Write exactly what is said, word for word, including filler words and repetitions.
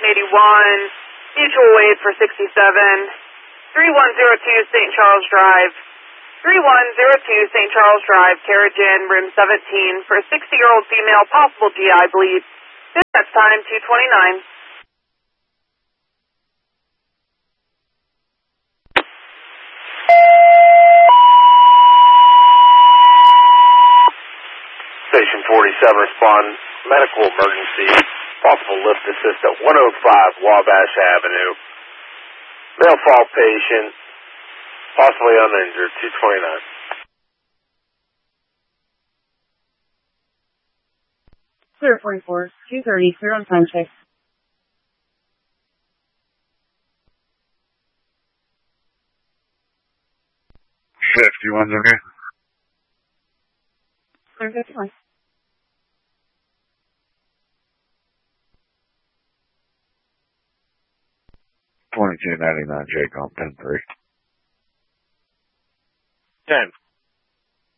eighty-one, mutual wait for sixty-seven, three one zero two Saint Charles Drive, three one zero two Saint Charles Drive, Terrigen, room seventeen, for a sixty-year-old female, possible G I bleed. Dispatch time two twenty-nine. Station forty-seven, respond, medical emergency, possible lift assist at one oh five Wabash Avenue. Male fall patient, possibly uninjured, two twenty-nine. Clear forty-four, two thirty, clear on time check. fifty-one's okay? Clear fifty-one. twenty-two ninety-nine, Jake on ten three. ten.